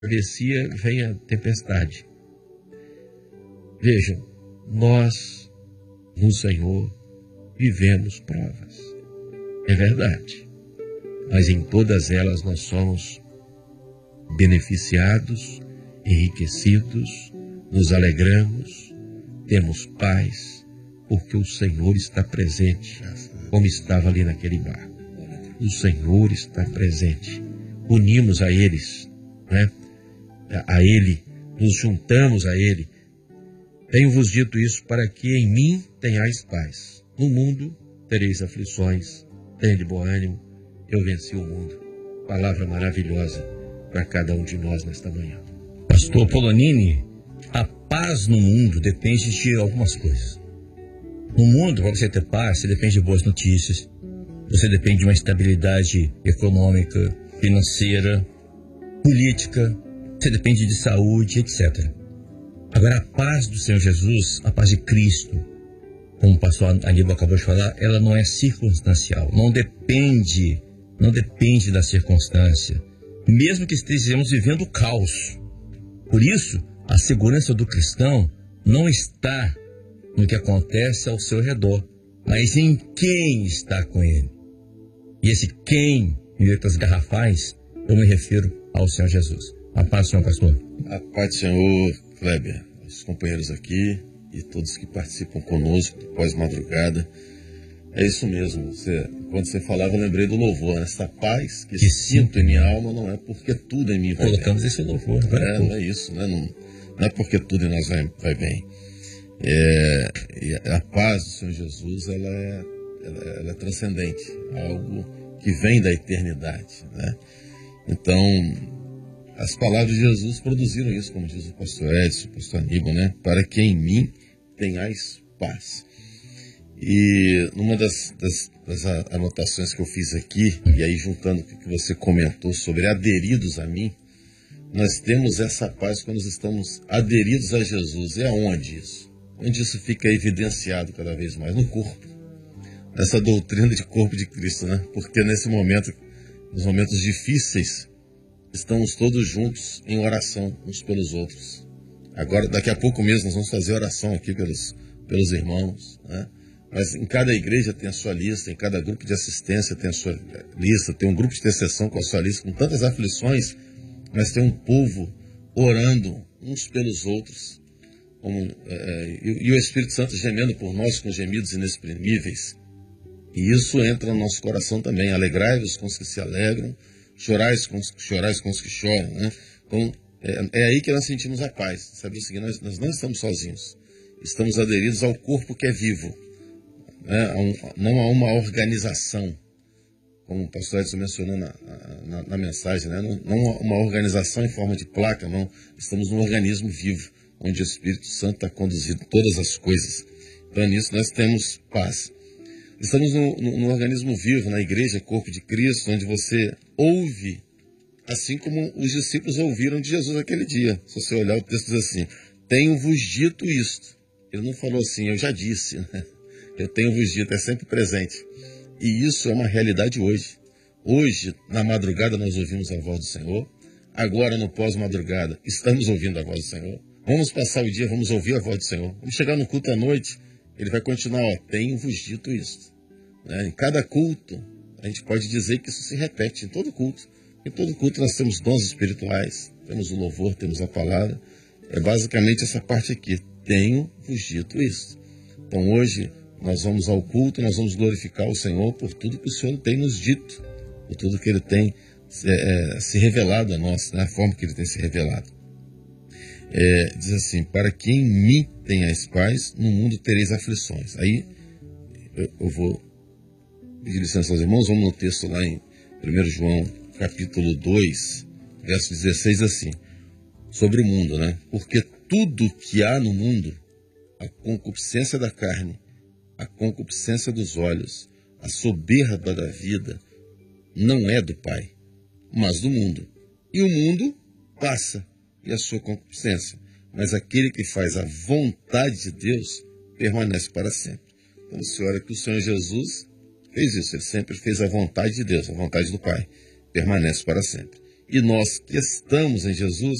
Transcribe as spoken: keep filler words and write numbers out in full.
travessia vem a tempestade. Vejam, nós no Senhor vivemos provas. É verdade. Mas em todas elas nós somos beneficiados, enriquecidos, nos alegramos, temos paz, porque o Senhor está presente, como estava ali naquele barco. O Senhor está presente. Unimos a eles, né? a Ele, nos juntamos a Ele. Tenho-vos dito isso para que em mim tenhais paz. No mundo tereis aflições, tende bom ânimo, eu venci o mundo. Palavra maravilhosa para cada um de nós nesta manhã. Pastor Polonini, a paz no mundo depende de algumas coisas. No mundo, para você ter paz, você depende de boas notícias, você depende de uma estabilidade econômica, financeira, política, você depende de saúde, etcétera. Agora, a paz do Senhor Jesus, a paz de Cristo, como o pastor Aníbal acabou de falar, ela não é circunstancial, não depende, não depende da circunstância, mesmo que estejamos vivendo o caos. Por isso, a segurança do cristão não está no que acontece ao seu redor, mas em quem está com ele. E esse quem, em letras garrafais, eu me refiro ao Senhor Jesus. A paz do Senhor, pastor. A paz do Senhor, Kleber, os companheiros aqui e todos que participam conosco pós-madrugada. É isso mesmo. Você, quando você falava, eu lembrei do louvor. Né? Essa paz que, que sinto em minha alma não é porque tudo em mim vai Colocamos bem. Colocamos esse louvor. É, não é isso. Né? Não, não é porque tudo em nós vai, vai bem. É, e a paz do Senhor Jesus, ela é, ela, ela é transcendente. Algo que vem da eternidade. Né? Então, as palavras de Jesus produziram isso, como diz o pastor Edson, o pastor Aníbal, né? Para que em mim tenhais paz. E numa das, das, das anotações que eu fiz aqui, e aí juntando o que você comentou sobre aderidos a mim, nós temos essa paz quando nós estamos aderidos a Jesus. E aonde isso? Onde isso fica evidenciado cada vez mais? No corpo. Nessa doutrina de corpo de Cristo, né? Porque nesse momento, nos momentos difíceis, estamos todos juntos em oração uns pelos outros. Agora, daqui a pouco mesmo, nós vamos fazer oração aqui pelos, pelos irmãos, né? Mas em cada igreja tem a sua lista, em cada grupo de assistência tem a sua lista, tem um grupo de intercessão com a sua lista, com tantas aflições, mas tem um povo orando uns pelos outros, como, é, e, e o Espírito Santo gemendo por nós com gemidos inexprimíveis. E isso entra no nosso coração também. Alegrai-vos com os que se alegram, chorais com os, chorais com os que choram. Né? Então, é, é aí que nós sentimos a paz. Sabe o seguinte, nós, nós não estamos sozinhos. Estamos aderidos ao corpo que é vivo. Né? A um, não a uma organização, como o pastor Edson mencionou na, na, na mensagem. Né? Não, não uma organização em forma de placa, não. Estamos num organismo vivo, onde o Espírito Santo está conduzindo todas as coisas. Então, nisso nós temos paz. Estamos no, no, no organismo vivo, na igreja, corpo de Cristo, onde você ouve, assim como os discípulos ouviram de Jesus aquele dia. Se você olhar o texto diz assim, tenho-vos dito isto. Ele não falou assim, eu já disse. Né? Eu tenho-vos dito, é sempre presente. E isso é uma realidade hoje. Hoje, na madrugada, nós ouvimos a voz do Senhor. Agora, no pós-madrugada, estamos ouvindo a voz do Senhor. Vamos passar o dia, vamos ouvir a voz do Senhor. Vamos chegar no culto à noite, ele vai continuar, ó, tenho-vos dito isto. Né? Em cada culto, a gente pode dizer que isso se repete em todo culto. Em todo culto nós temos dons espirituais, temos o louvor, temos a palavra. É basicamente essa parte aqui, tenho-vos dito isso. Então hoje nós vamos ao culto, nós vamos glorificar o Senhor por tudo que o Senhor tem nos dito, por tudo que Ele tem é, se revelado a nós, né? A forma que Ele tem se revelado. É, diz assim, para que em mim tenhais paz, no mundo tereis aflições. Aí eu, eu vou pedir licença aos irmãos, vamos no texto lá em primeiro João, capítulo dois, verso dezesseis, assim, sobre o mundo, né? Porque tudo que há no mundo, a concupiscência da carne, a concupiscência dos olhos, a soberba da vida, não é do Pai, mas do mundo. E o mundo passa, e a sua concupiscência, mas aquele que faz a vontade de Deus permanece para sempre. Então você olha que o Senhor Jesus fez isso, ele sempre fez a vontade de Deus, a vontade do Pai, permanece para sempre. E nós que estamos em Jesus,